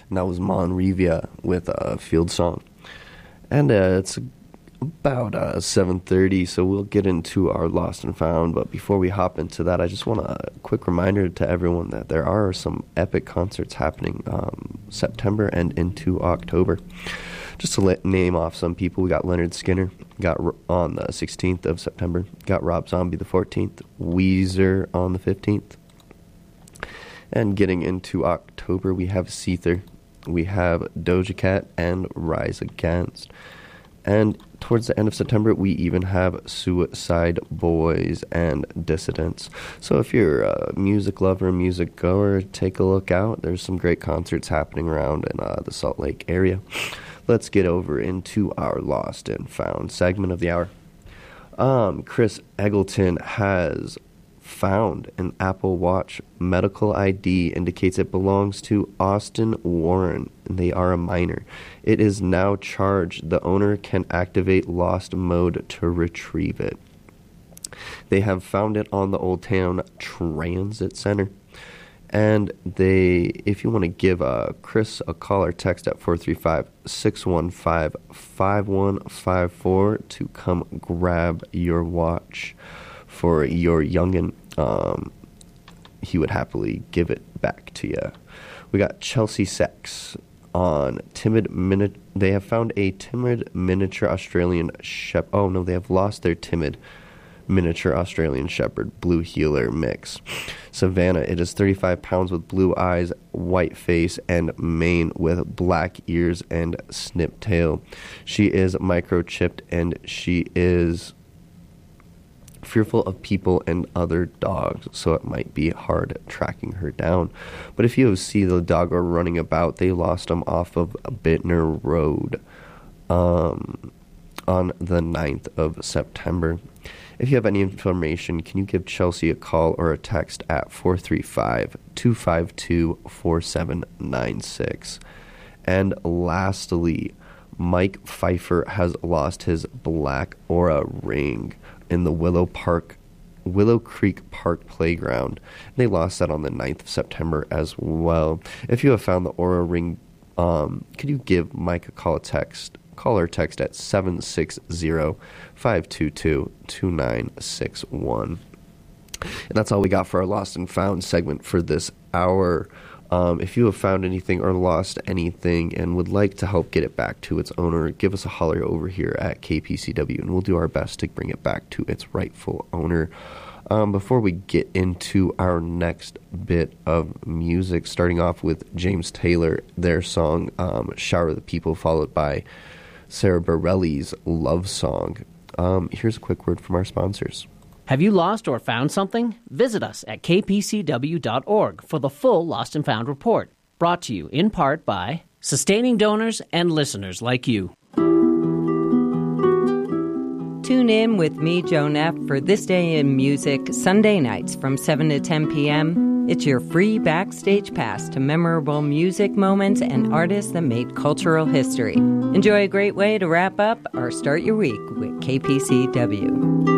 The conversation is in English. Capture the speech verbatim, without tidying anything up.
and that was Monrevia with a field song. And uh, it's about uh, seven thirty, so we'll get into our Lost and Found. But before we hop into that, I just want a quick reminder to everyone that there are some epic concerts happening um, September and into October. Just to let, name off some people, we got Leonard Skinner, got on the sixteenth of September, got Rob Zombie the fourteenth, Weezer on the fifteenth. And getting into October, we have Seether, we have Doja Cat, and Rise Against. And towards the end of September, we even have Suicide Boys and Dissidents. So if you're a music lover, music goer, take a look out. There's some great concerts happening around in uh, the Salt Lake area. Let's get over into our Lost and Found segment of the hour. Um, Chris Eggleton has found an Apple Watch. Medical I D indicates it belongs to Austin Warren, and they are a minor. It is now charged. The owner can activate lost mode to retrieve it. They have found it on the Old Town Transit Center. And they, if you want to give uh, Chris a call or text at four three five, six one five, five one five four to come grab your watch for your youngin'. Um, he would happily give it back to you. We got Chelsea Sex on timid mini- They have found a timid miniature Australian Shepherd. Oh no, they have lost their timid miniature Australian Shepherd Blue Heeler mix. Savannah, it is thirty-five pounds with blue eyes, white face, and mane with black ears and snip tail. She is microchipped and she is fearful of people and other dogs, so it might be hard tracking her down. But if you see the dog are running about, they lost him off of Bittner Road um, on the ninth of September. If you have any information, can you give Chelsea a call or a text at four three five, two five two, four seven nine six. And lastly, Mike Pfeiffer has lost his black Aura ring in the Willow Park, Willow Creek Park Playground. They lost that on the ninth of September as well. If you have found the Aura ring, um, could you give Mike a call, a text, call or text at seven six zero, five two two, two nine six one. And that's all we got for our Lost and Found segment for this hour. Um, if you have found anything or lost anything and would like to help get it back to its owner, give us a holler over here at K P C W, and we'll do our best to bring it back to its rightful owner. Um, before we get into our next bit of music, starting off with James Taylor, their song um, Shower the People, followed by Sarah Bareilles' Love Song. Um, here's a quick word from our sponsors. Have you lost or found something? Visit us at k p c w dot org for the full Lost and Found report. Brought to you in part by sustaining donors and listeners like you. Tune in with me, Joan F., for This Day in Music, Sunday nights from seven to ten p.m. It's your free backstage pass to memorable music moments and artists that made cultural history. Enjoy a great way to wrap up or start your week with K P C W.